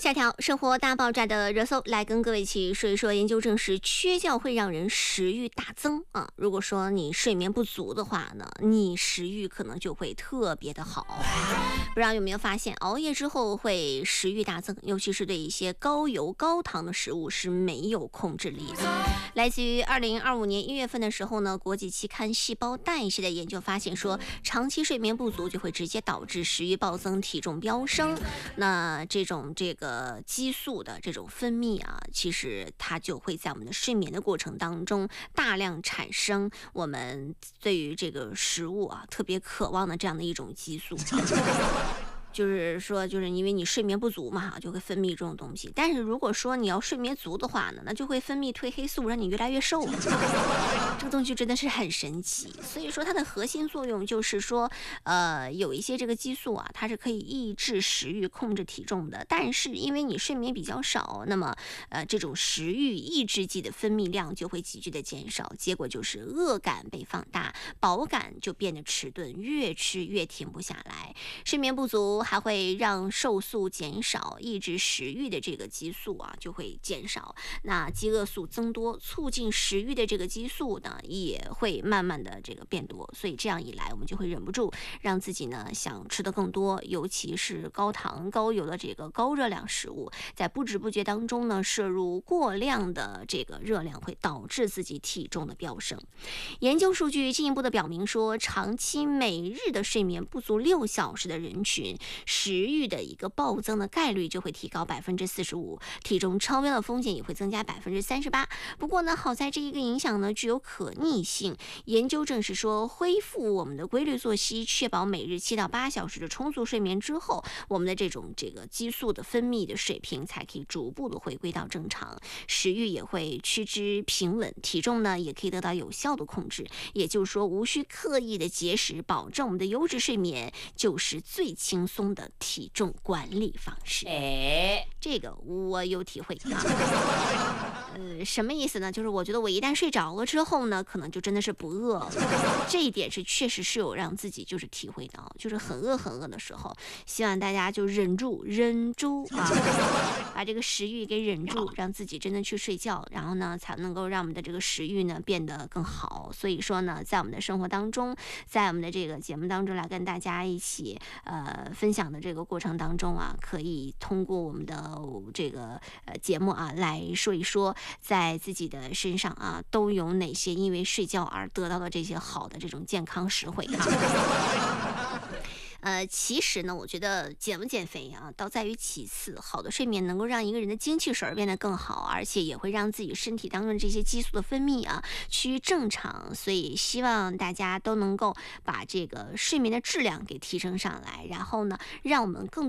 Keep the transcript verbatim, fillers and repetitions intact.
下条生活大爆炸的热搜，来跟各位一起说一说。研究证实，缺觉会让人食欲大增啊。如果说你睡眠不足的话呢，你食欲可能就会特别的好。不知道有没有发现，熬夜之后会食欲大增，尤其是对一些高油高糖的食物是没有控制力的。来自于二零二五年一月份的时候呢，国际期刊《细胞代谢》的研究发现说，长期睡眠不足就会直接导致食欲暴增、体重飙升。那这种这个呃，激素的这种分泌啊，其实它就会在我们的睡眠的过程当中大量产生我们对于这个食物啊特别渴望的这样的一种激素。就是说，就是因为你睡眠不足嘛，就会分泌这种东西。但是如果说你要睡眠足的话呢，那就会分泌褪黑素，让你越来越瘦。这个东西真的是很神奇。所以说它的核心作用就是说，呃，有一些这个激素啊，它是可以抑制食欲、控制体重的。但是因为你睡眠比较少，那么呃，这种食欲抑制剂的分泌量就会急剧的减少，结果就是饿感被放大，饱感就变得迟钝，越吃越停不下来。睡眠不足还会让瘦素减少，抑制食欲的这个激素啊就会减少，那饥饿素增多，促进食欲的这个激素呢也会慢慢的这个变多，所以这样一来我们就会忍不住让自己呢想吃的更多，尤其是高糖高油的这个高热量食物，在不知不觉当中呢摄入过量的这个热量，会导致自己体重的飙升。研究数据进一步的表明说，长期每日的睡眠不足六小时的人群，食欲的一个暴增的概率就会提高百分之四十五，体重超标的风险也会增加百分之三十八。不过呢，好在这一个影响呢具有可逆性。研究证实说，恢复我们的规律作息，确保每日七到八小时的充足睡眠之后，我们的这种这个激素的分泌的水平才可以逐步的回归到正常，食欲也会趋之平稳，体重呢也可以得到有效的控制。也就是说，无需刻意的节食，保证我们的优质睡眠，就是最轻松的体重管理方式。 哎， 这个我有体会啊。呃，什么意思呢？就是我觉得我一旦睡着了之后呢，可能就真的是不饿了。这一点是确实是有让自己就是体会到，就是很饿很饿的时候，希望大家就忍住忍住啊，把这个食欲给忍住，让自己真的去睡觉，然后呢才能够让我们的这个食欲呢变得更好。所以说呢，在我们的生活当中，在我们的这个节目当中来跟大家一起呃分享的这个过程当中啊，可以通过我们的这个呃节目啊来说一说，在自己的身上啊都有哪些因为睡觉而得到的这些好的这种健康实惠啊。呃，其实呢，我觉得减不减肥啊，倒在于其次。好的睡眠能够让一个人的精气神变得更好，而且也会让自己身体当中这些激素的分泌啊趋于正常。所以希望大家都能够把这个睡眠的质量给提升上来，然后呢，让我们更